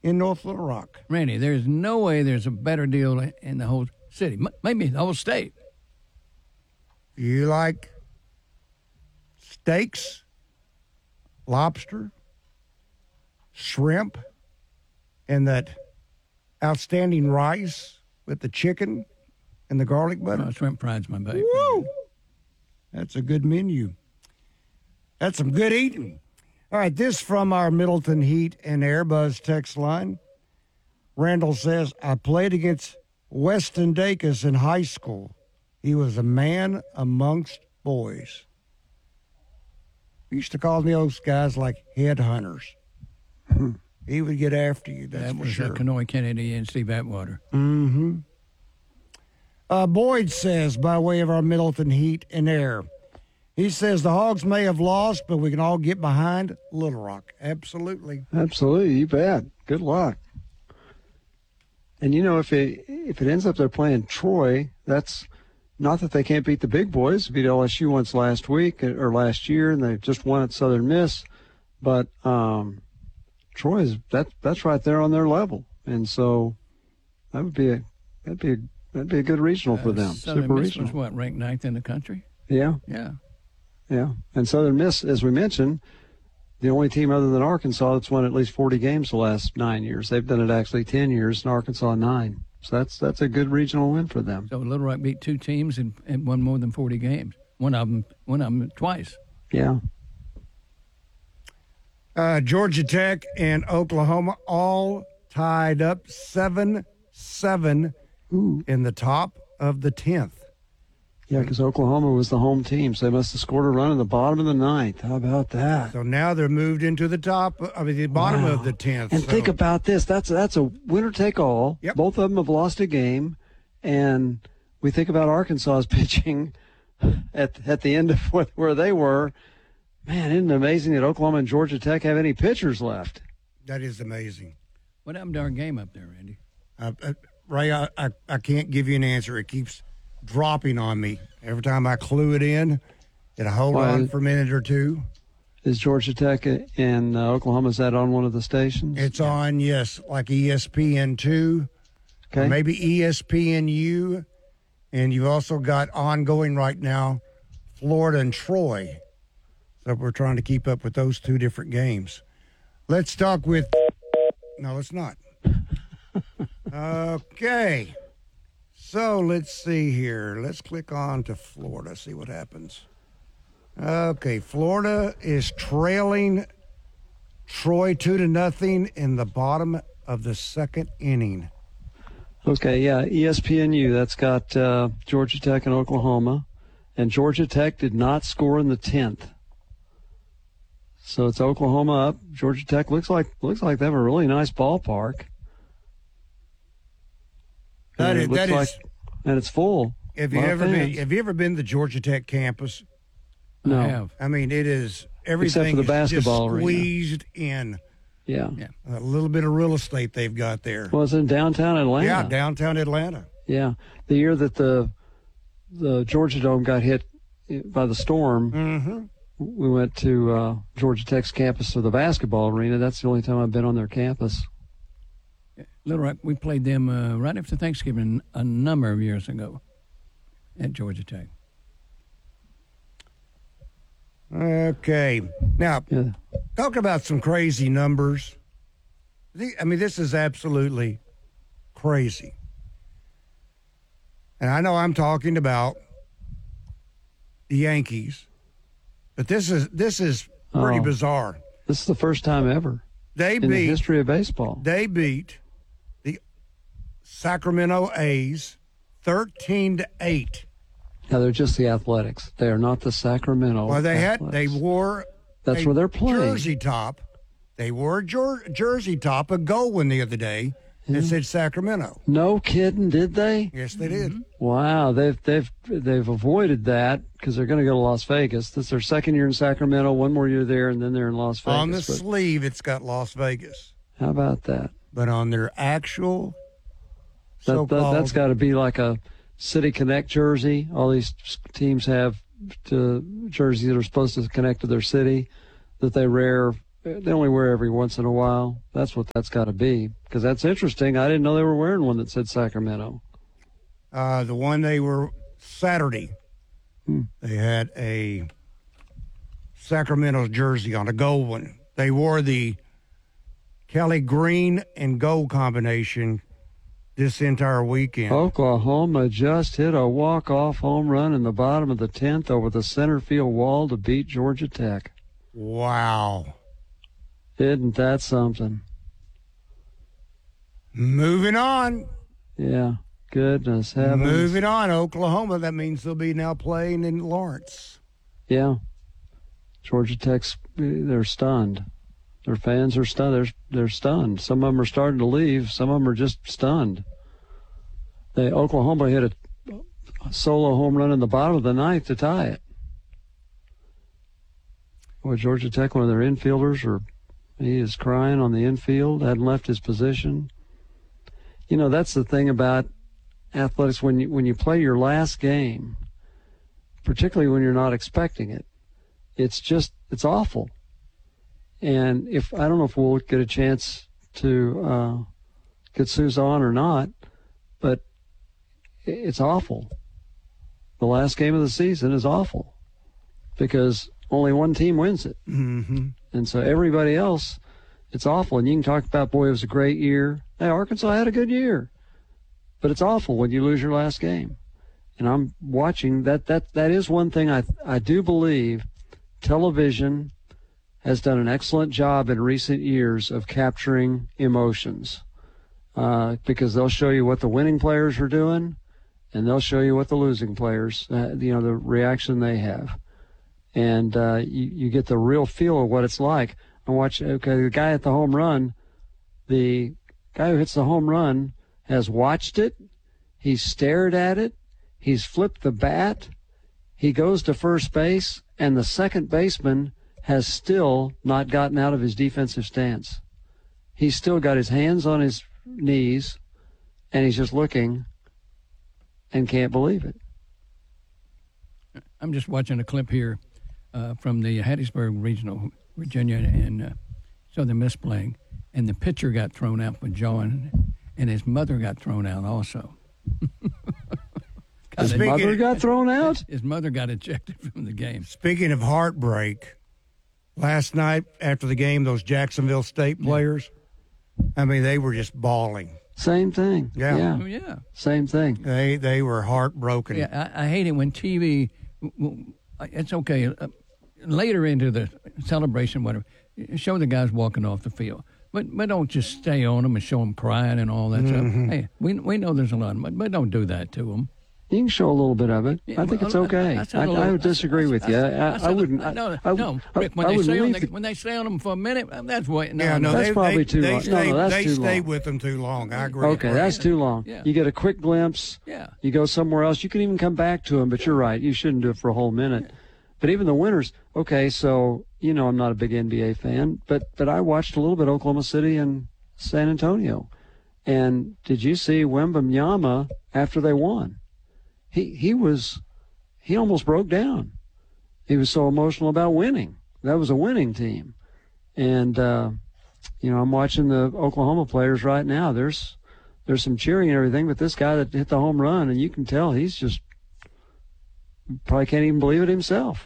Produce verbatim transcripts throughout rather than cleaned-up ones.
in North Little Rock. Randy, there's no way there's a better deal in the whole city, M- maybe the whole state. You like steaks, lobster, shrimp, and that outstanding rice with the chicken and the garlic butter? Oh, shrimp fried's my baby. Woo! That's a good menu. That's some good eating. All right, this from our Middleton Heat and Air Buzz text line. Randall says, I played against Weston Dacus in high school. He was a man amongst boys. We used to call those guys like headhunters. He would get after you, that's that for was sure. Uh, Kenoy Kennedy and Steve Atwater. Mm-hmm. Uh, Boyd says, by way of our Middleton Heat and Air, he says the Hogs may have lost, but we can all get behind Little Rock. Absolutely. Absolutely, you bet. Good luck. And, you know, if it, if it ends up they're playing Troy, that's not that they can't beat the big boys. Beat L S U once last week or last year, and they just won at Southern Miss. But um, Troy is that that's right there on their level, and so that would be a that'd be a, that'd be a good regional for them. Uh, Southern Super Miss regional. was what, ranked ninth in the country? Yeah, Yeah. yeah. And Southern Miss, as we mentioned, the only team other than Arkansas that's won at least forty games the last nine years. They've done it actually ten years, and Arkansas nine. So that's that's a good regional win for them. So Little Rock beat two teams and, and won more than forty games. One of them, one of them twice. Yeah. Uh, Georgia Tech and Oklahoma all tied up seven seven in the top of the tenth. Yeah, because Oklahoma was the home team, so they must have scored a run in the bottom of the ninth. How about that? So now they're moved into the top, I mean, the bottom Wow. of the tenth. And so. think about this. That's that's a winner-take-all. Yep. Both of them have lost a game. And we think about Arkansas's pitching at at the end of what, where they were. Man, isn't it amazing that Oklahoma and Georgia Tech have any pitchers left? That is amazing. What happened to our game up there, Randy? Uh, uh, Ray, I, I, I can't give you an answer. It keeps dropping on me. Every time I clue it in, it'll hold Well, on for a minute or two. Is Georgia Tech and uh, Oklahoma, is that on one of the stations? It's on, yes, like E S P N two, Okay. or maybe E S P N U, and you've also got ongoing right now Florida and Troy. So we're trying to keep up with those two different games. Let's talk with – no, let's not. Okay. So let's see here. Let's click on to Florida, see what happens. Okay, Florida is trailing Troy two to nothing in the bottom of the second inning. Okay, yeah, E S P N U, that's got uh, Georgia Tech and Oklahoma. And Georgia Tech did not score in the tenth. So it's Oklahoma up. Georgia Tech looks like looks like they have a really nice ballpark. That And is, it looks that like, is and it's full. have you Lot of ever been fans. have you ever been to the Georgia Tech campus? No. I have. I mean, it is everything the is basketball just arena. squeezed in. Yeah. Yeah. A little bit of real estate they've got there. Well, it's in downtown Atlanta. Yeah, downtown Atlanta. Yeah. The year that the the Georgia Dome got hit by the storm, Mm-hmm. we went to uh, Georgia Tech's campus to the basketball arena. That's the only time I've been on their campus. Little Rock, we played them uh, right after Thanksgiving a number of years ago at Georgia Tech. Okay. Now, Yeah. talking about some crazy numbers. The- I mean, this is absolutely crazy. And I know I'm talking about the Yankees, but this is this is pretty Oh. bizarre. This is the first time ever They in the beat history of baseball. they beat the Sacramento A's thirteen to eight. Now they're just the Athletics. They are not the Sacramento. Well, they had they Athletics. wore That's a where they're playing. jersey top. They wore a jer- jersey top, a gold one the other day that said Sacramento. No kidding, did they? Yes, they did. Wow, they've they've they've avoided that because they're going to go to Las Vegas. This is their second year in Sacramento, one more year there, and then they're in Las Vegas. On the But sleeve, it's got Las Vegas, how about that? but on their actual That, that so-called that's got to be like a City Connect jersey. All these teams have to jerseys that are supposed to connect to their city that they wear they only wear every once in a while. That's what that's got to be. Because that's interesting. I didn't know they were wearing one that said Sacramento. Uh, the one they were Saturday, Hmm. they had a Sacramento jersey on, a gold one. They wore the Kelly green and gold combination this entire weekend. Oklahoma just hit a walk-off home run in the bottom of the tenth over the center field wall to beat Georgia Tech. Wow. Isn't that something? Moving on. Yeah. Goodness heavens. Moving on. Oklahoma, that means they'll be now playing in Lawrence. Yeah. Georgia Tech's, they're stunned. Their fans are stunned. They're, they're stunned. Some of them are starting to leave. Some of them are just stunned. They, Oklahoma hit a, a solo home run in the bottom of the ninth to tie it. Well, Georgia Tech, one of their infielders, or he is crying on the infield, hadn't left his position. You know, that's the thing about athletics. When you, when you play your last game, particularly when you're not expecting it, it's just, it's awful. And if, I don't know if we'll get a chance to uh, get Sousa on or not, but it's awful. The last game of the season is awful because only one team wins it. Mm-hmm. And so everybody else, it's awful. And you can talk about, boy, it was a great year. Hey, Arkansas had a good year. But it's awful when you lose your last game. And I'm watching that. That, that is one thing I, I do believe television has done an excellent job in recent years of capturing emotions uh, because they'll show you what the winning players are doing and they'll show you what the losing players, uh, you know, the reaction they have. And uh, you, you get the real feel of what it's like. I watch, okay, the guy at the home run, the guy who hits the home run has watched it. He's stared at it. He's flipped the bat. He goes to first base, and the second baseman has still not gotten out of his defensive stance. He's still got his hands on his knees, and he's just looking and can't believe it. I'm just watching a clip here uh, from the Hattiesburg Regional, Virginia, and uh, Southern Miss playing, and the pitcher got thrown out for jawing, and his mother got thrown out also. His Speaking- mother got thrown out? His mother got ejected from the game. Speaking of heartbreak, last night after the game, those Jacksonville State players, I mean, they were just bawling. Same thing. Yeah. yeah. Oh, yeah. Same thing. They they were heartbroken. Yeah, I, I hate it when T V, w- w- it's okay, uh, later into the celebration, whatever, show the guys walking off the field. But but don't just stay on them and show them crying and all that Mm-hmm. stuff. Hey, we we know there's a lot of them, but don't do that to them. You can show a little bit of it. Yeah, I think well, it's okay. I I, said a I, little- would disagree I- with I- you. I I, I, said- wouldn't. No, I, no, I, Rick. When I they wouldn't stay on leave the, the- when they stay on them for a minute, uh, that's what. No, Yeah, no, no, That's they, probably they, too they long. No, Stay, no, that's they too stay long. with them too long. I agree. Okay, that's too long. Yeah. You get a quick glimpse. Yeah. You go somewhere else. You can even come back to them, but you're right. You shouldn't do it for a whole minute. But even the winners, okay, so, you know, I'm not a big N B A fan, but but I watched a little bit Oklahoma City and San Antonio. And did you see Wembanyama after they won? He he was, he almost broke down. He was so emotional about winning. That was a winning team. And, uh, you know, I'm watching the Oklahoma players right now. There's there's some cheering and everything, but this guy that hit the home run, and you can tell he's just probably can't even believe it himself.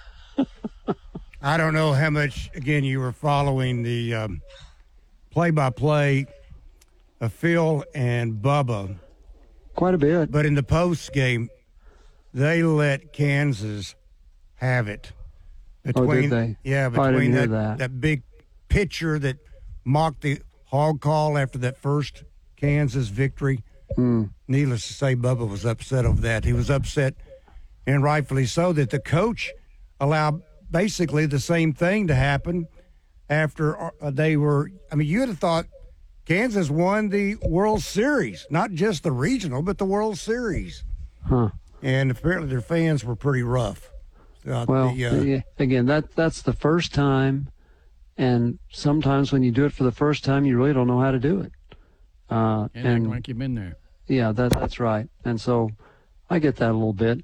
I don't know how much, again, you were following the um, play-by-play of Phil and Bubba, Quite a bit. but in the post game, they let Kansas have it. Oh, did they? Yeah, Oh, I didn't between hear that, that. big pitcher that mocked the hog call after that first Kansas victory. Mm. Needless to say, Bubba was upset over that. He was upset, and rightfully so, that the coach allowed basically the same thing to happen after uh, they were. I mean, you would have thought Kansas won the World Series, not just the regional, but the World Series. Huh. And apparently their fans were pretty rough. Uh, Well, the, uh, yeah, again, that that's the first time, and sometimes when you do it for the first time, you really don't know how to do it. Uh, And, and act like you've been there. yeah, that that's right. And so, I get that a little bit.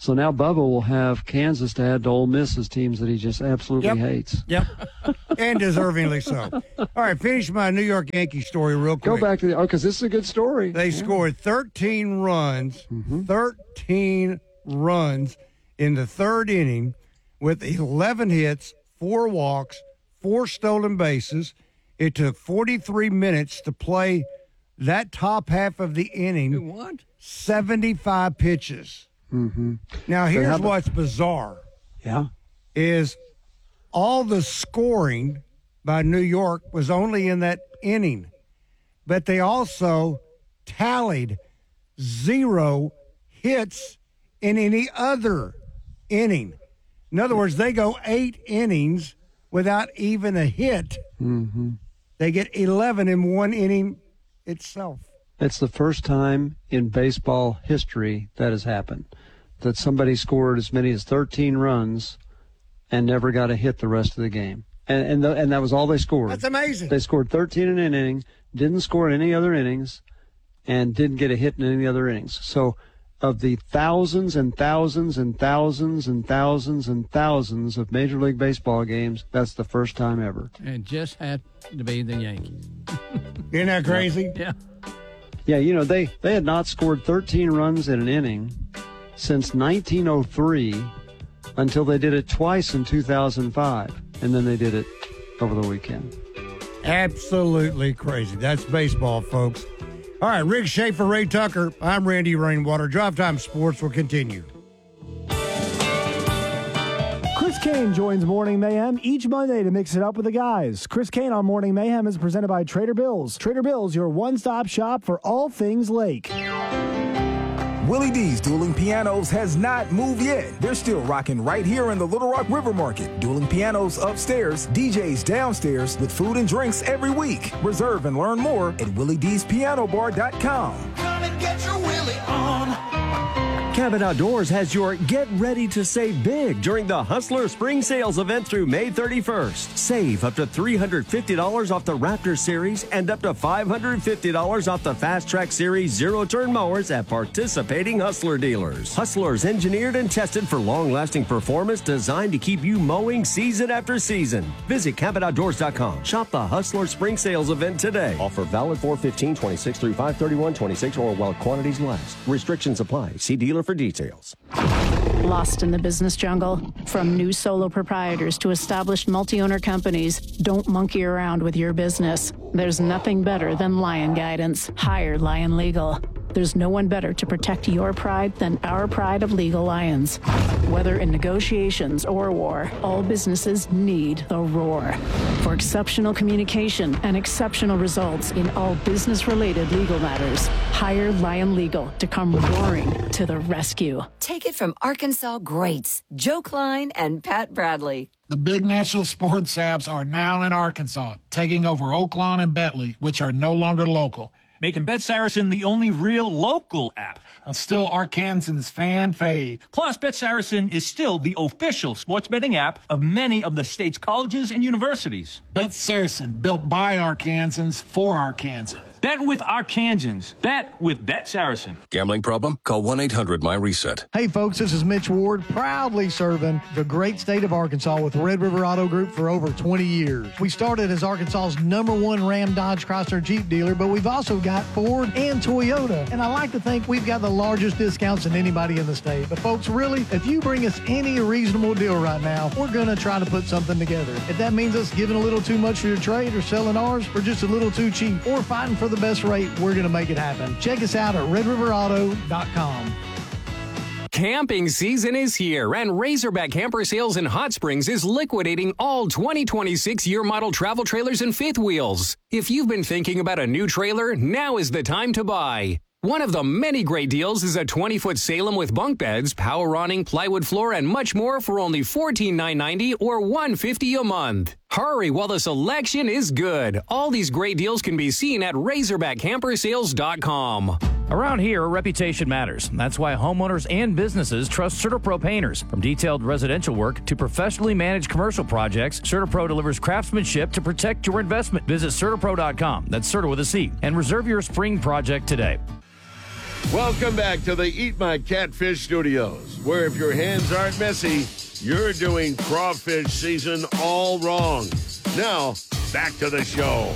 So now Bubba will have Kansas to add to Ole Miss's teams that he just absolutely Yep. hates. Yep. And deservingly so. All right, finish my New York Yankees story real Go quick. back to the, oh, because this is a good story. They Yeah. scored thirteen runs, Mm-hmm. thirteen runs in the third inning with eleven hits, four walks, four stolen bases. It took forty-three minutes to play that top half of the inning, What? seventy-five pitches. Mm-hmm. Now, here's how about- what's bizarre Yeah. is all the scoring by New York was only in that inning, but they also tallied zero hits in any other inning. In other words, they go eight innings without even a hit. Mm-hmm. They get eleven in one inning itself. It's the first time in baseball history that has happened, that somebody scored as many as thirteen runs and never got a hit the rest of the game. And and, the, and that was all they scored. That's amazing. They scored thirteen in an inning, didn't score in any other innings, and didn't get a hit in any other innings. So of the thousands and thousands and thousands and thousands and thousands of Major League Baseball games, that's the first time ever. It just had to be the Yankees. Isn't that crazy? Yeah. Yeah, you know, they, they had not scored thirteen runs in an inning since nineteen oh three until they did it twice in two thousand five, and then they did it over the weekend. Absolutely crazy. That's baseball, folks. All right, Rick Schaefer, Ray Tucker. I'm Randy Rainwater. Drive Time Sports will continue. Chris Kane joins Morning Mayhem each Monday to mix it up with the guys. Chris Kane on Morning Mayhem is presented by Trader Bill's. Trader Bill's, your one-stop shop for all things Lake. Willie D's Dueling Pianos has not moved yet. They're still rocking right here in the Little Rock River Market. Dueling Pianos upstairs, D Js downstairs with food and drinks every week. Reserve and learn more at willie dees piano bar dot com. Come and get your Willie on. Cabot Outdoors has your Get Ready to Save Big during the Hustler Spring Sales event through May thirty-first. Save up to three hundred fifty dollars off the Raptor Series and up to five hundred fifty dollars off the Fast Track Series zero-turn mowers at participating Hustler dealers. Hustlers engineered and tested for long-lasting performance designed to keep you mowing season after season. Visit cabot outdoors dot com. Shop the Hustler Spring Sales event today. Offer valid four fifteen twenty-six through five thirty-one twenty-six or while quantities last. Restrictions apply. See dealer for details. Lost in the business jungle? From new solo proprietors to established multi-owner companies, don't monkey around with your business. There's nothing better than Lion Guidance. Hire Lion Legal. There's no one better to protect your pride than our pride of Legal Lions. Whether in negotiations or war, all businesses need the roar. For exceptional communication and exceptional results in all business-related legal matters, hire Lion Legal to come roaring to the rescue. Take it from Arkansas greats, Joe Klein and Pat Bradley. The big national sports apps are now in Arkansas, taking over Oaklawn and Bentley, which are no longer local, making Bet Saracen the only real local app. and still Arkansans' fan fave. Plus, Bet Saracen is still the official sports betting app of many of the state's colleges and universities. Bet Saracen, built by Arkansans for Arkansans. Bet with Arkansans. Bet with Bet Saracen. Gambling problem? Call one eight hundred my reset. Hey folks, this is Mitch Ward, proudly serving the great state of Arkansas with Red River Auto Group for over twenty years. We started as Arkansas's number one Ram, Dodge, Chrysler, Jeep dealer, but we've also got Ford and Toyota. And I like to think we've got the largest discounts than anybody in the state. But folks, really, if you bring us any reasonable deal right now, we're going to try to put something together. If that means us giving a little too much for your trade or selling ours for just a little too cheap or fighting for the best rate, we're going to make it happen. Check us out at red river auto dot com. Camping season is here, and Razorback Camper Sales in Hot Springs is liquidating all twenty twenty-six year model travel trailers and fifth wheels. If you've been thinking about a new trailer, now is the time to buy. One of the many great deals is a twenty foot Salem with bunk beds, power awning, plywood floor, and much more for only fourteen thousand nine hundred ninety dollars or one hundred fifty dollars a month. Hurry while the selection is good. All these great deals can be seen at razorback camper sales dot com. Around here, reputation matters. That's why homeowners and businesses trust CertaPro painters. From detailed residential work to professionally managed commercial projects, CertaPro delivers craftsmanship to protect your investment. Visit Certa Pro dot com, that's Certa with a C, and reserve your spring project today. Welcome back to the Eat My Catfish Studios, where if your hands aren't messy, you're doing crawfish season all wrong. Now, back to the show.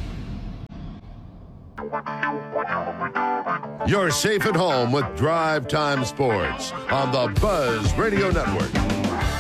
You're safe at home with Drive Time Sports on the Buzz Radio Network.